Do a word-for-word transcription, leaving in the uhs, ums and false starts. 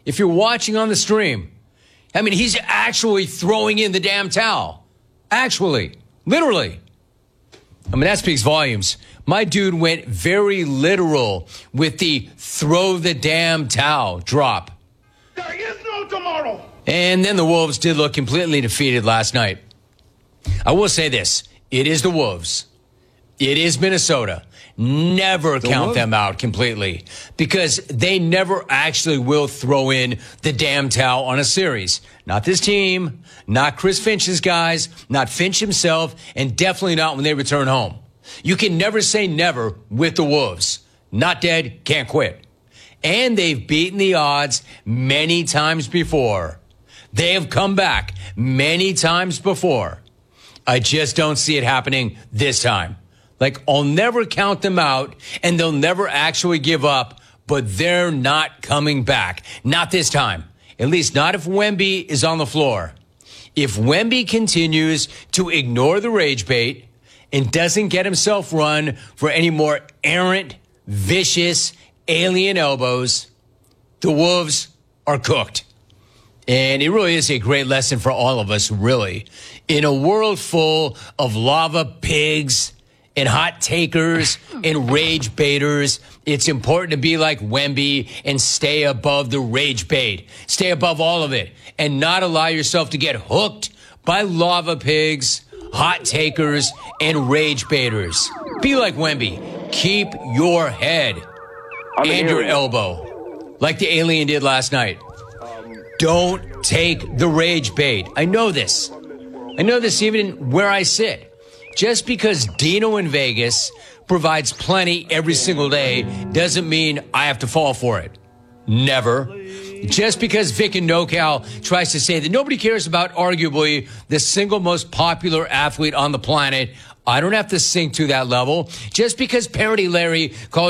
If you're watching on the stream, I mean, he's actually throwing in the damn towel. Actually. Literally. I mean, that speaks volumes. My dude went very literal with the throw the damn towel drop. There is no tomorrow. And then the Wolves did look completely defeated last night. I will say this. It is the Wolves. It is Minnesota. Never the count Wolves? them out completely because they never actually will throw in the damn towel on a series. Not this team, not Chris Finch's guys, not Finch himself, and definitely not when they return home. You can never say never with the Wolves. Not dead, can't quit. And they've beaten the odds many times before. They have come back many times before. I just don't see it happening this time. Like, I'll never count them out, and they'll never actually give up, but they're not coming back. Not this time. At least not if Wemby is on the floor. If Wemby continues to ignore the rage bait and doesn't get himself run for any more errant, vicious, alien elbows, the Wolves are cooked. And it really is a great lesson for all of us, really. In a world full of lava pigs and hot takers and rage baiters, it's important to be like Wemby and stay above the rage bait. Stay above all of it and not allow yourself to get hooked by lava pigs, hot takers, and rage baiters. Be like Wemby. Keep your head and your elbow like the alien did last night. Don't take the rage bait. I know this. I know this even where I sit. Just because Dino in Vegas provides plenty every single day doesn't mean I have to fall for it. Never. Just because Vic and NoCal tries to say that nobody cares about arguably the single most popular athlete on the planet, I don't have to sink to that level. Just because Parody Larry calls